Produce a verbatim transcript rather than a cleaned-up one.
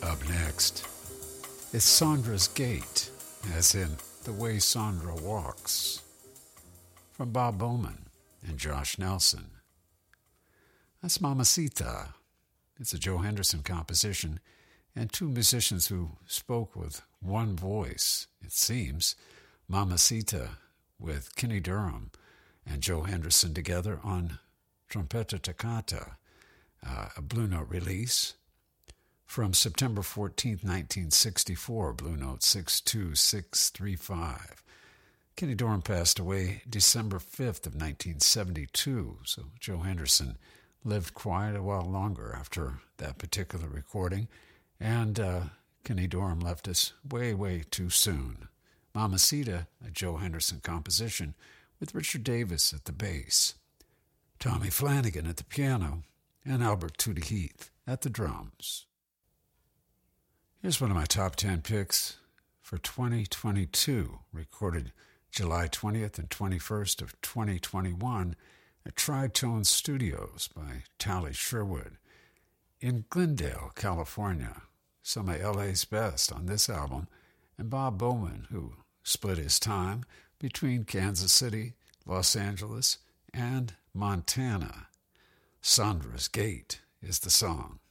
Up next is Sandra's Gait, as in The Way Sandra Walks, from Bob Bowman and Josh Nelson. That's Mamacita. It's a Joe Henderson composition, and two musicians who spoke with one voice, it seems. Mamacita with Kenny Durham and Joe Henderson together on Trompeta Toccata, uh, a Blue Note release from September fourteenth, nineteen sixty-four, Blue Note six two six three five. Kenny Dorham passed away December fifth of nineteen seventy-two, so Joe Henderson lived quite a while longer after that particular recording, and uh, Kenny Dorham left us way, way too soon. Mamacita, a Joe Henderson composition, with Richard Davis at the bass, Tommy Flanagan at the piano, and Albert Tootie Heath at the drums. Here's one of my top ten picks for twenty twenty-two, recorded July twentieth and twenty-first of twenty twenty-one at Tritone Studios by Tally Sherwood in Glendale, California. Some of L A's best on this album, and Bob Bowman, who split his time between Kansas City, Los Angeles, and Montana. Sandra's Gait is the song.